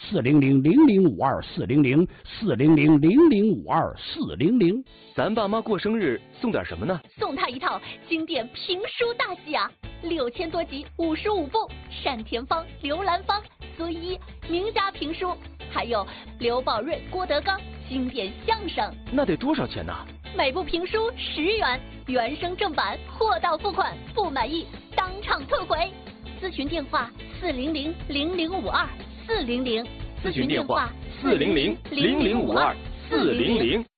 4000052400400005240。 咱爸妈过生日送点什么呢？ 送他一套经典评书大戏啊，6000多集，55部，单田芳、刘兰芳、孙一名家评书，还有刘宝瑞、郭德纲经典相声。 那得多少钱呢？ 每部评书10元，原声正版，货到付款，不满意当场退回。咨询电话4000052，400， 咨询电话4000052，400。